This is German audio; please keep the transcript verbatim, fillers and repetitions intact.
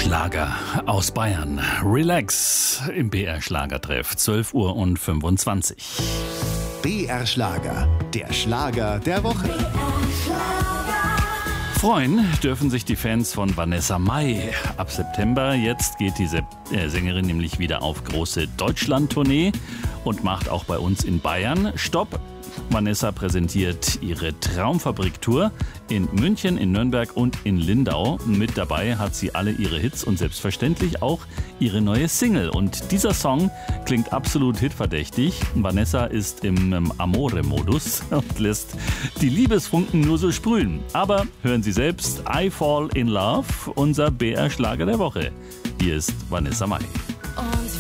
Schlager aus Bayern. Relax im B R Schlagertreff, zwölf Uhr und fünfundzwanzig. B R Schlager, der Schlager der Woche. Freuen dürfen sich die Fans von Vanessa Mai. Ab September jetzt geht diese äh, Sängerin nämlich wieder auf große Deutschland-Tournee und macht auch bei uns in Bayern Stopp. Vanessa präsentiert ihre Traumfabrik-Tour in München, in Nürnberg und in Lindau. Mit dabei hat sie alle ihre Hits und selbstverständlich auch ihre neue Single. Und dieser Song klingt absolut hitverdächtig. Vanessa ist im Amore-Modus und lässt die Liebesfunken nur so sprühen. Aber hören Sie selbst, I Fall in Love, unser B R-Schlager der Woche. Hier ist Vanessa Mai.